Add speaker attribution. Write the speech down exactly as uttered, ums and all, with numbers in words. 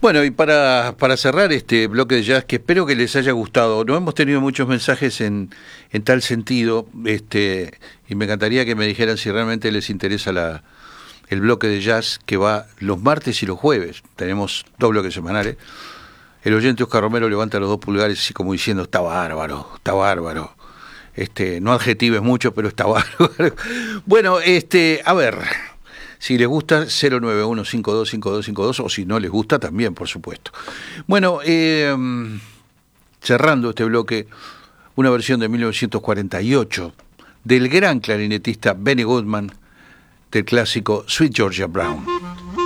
Speaker 1: Bueno, y para, para cerrar este bloque de jazz, que espero que les haya gustado, no hemos tenido muchos mensajes en, en tal sentido, este, y me encantaría que me dijeran si realmente les interesa la, el bloque de jazz que va los martes y los jueves. Tenemos dos bloques semanales. El oyente Oscar Romero levanta los dos pulgares así como diciendo, está bárbaro, está bárbaro. Este, no adjetives mucho, pero está bárbaro. Bueno, este, a ver... Si les gusta, cero nueve uno cinco dos cinco dos cinco dos, o si no les gusta, también, por supuesto. Bueno, eh, cerrando este bloque, una versión de mil novecientos cuarenta y ocho del gran clarinetista Benny Goodman del clásico Sweet Georgia Brown.